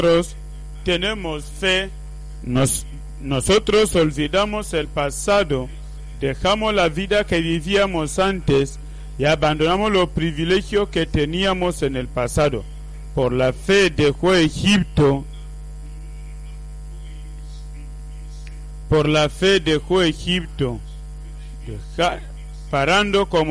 tenemos fe, nosotros olvidamos el pasado, dejamos la vida que vivíamos antes y abandonamos los privilegios que teníamos en el pasado. Por la fe dejó Egipto. Por la fe dejó Egipto, parando como